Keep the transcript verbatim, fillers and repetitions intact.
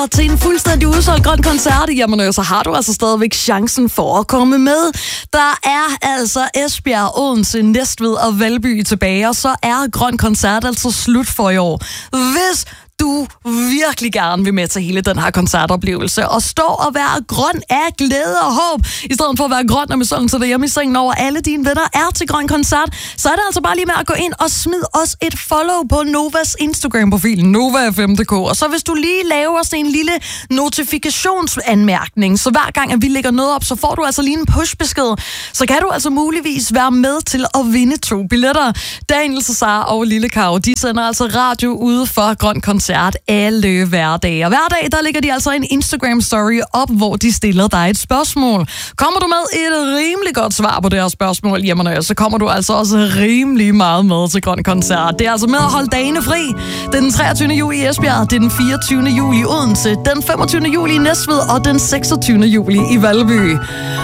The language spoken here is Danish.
Og til en fuldstændig udsolgt grøn koncert, jamen så har du altså stadigvæk chancen for at komme med. Der er altså Esbjerg, Odense, Næstved og Valby tilbage, og så er grøn koncert altså slut for i år. Hvis du virkelig gerne vil med til hele den her koncertoplevelse og stå og være grøn af glæde og håb, i stedet for at være grøn og misundelse derhjemme i sengen over alle dine venner er til grøn koncert, så er det altså bare lige med at gå ind og smid os et follow på Novas Instagram-profil, Nova F M punktum d k. Og så hvis du lige laver sådan en lille notifikationsanmærkning, så hver gang, at vi lægger noget op, så får du altså lige en pushbesked. Så kan du altså muligvis være med til at vinde to billetter. Daniel, Cesar og Lille Karo, de sender altså radio ude for grøn koncert alle hverdage. Og hver dag, der lægger de altså en Instagram-story op, hvor de stiller dig et spørgsmål. Kommer du med et rimelig godt svar på det her spørgsmål, jamen så kommer du altså også rimelig meget med til grøn koncert. Det er altså med at holde dagene fri. Det er den treogtyvende juli i Esbjerg, det er den fireogtyvende juli i Odense, den femogtyvende juli i Næstved og den seksogtyvende juli i Valby.